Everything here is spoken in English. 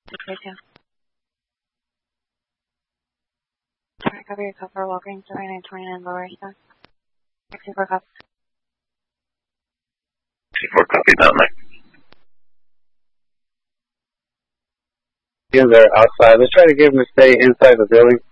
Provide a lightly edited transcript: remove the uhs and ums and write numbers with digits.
Okay, too. Alright, cover your cup for Walgreens, 7929 Lower East. 64 cup. 64 copy that, Mike. They're outside. Let's try to get them to stay inside the building.